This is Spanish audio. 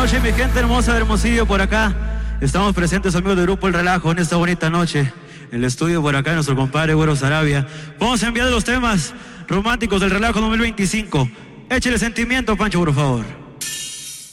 noche, mi gente hermosa de Hermosillo por acá. Estamos presentes, amigos del Grupo El Relajo, en esta bonita noche. En el estudio por acá, nuestro compadre Güero Sarabia. Vamos a enviar los temas románticos del Relajo 2025. Échale sentimiento, Pancho, por favor.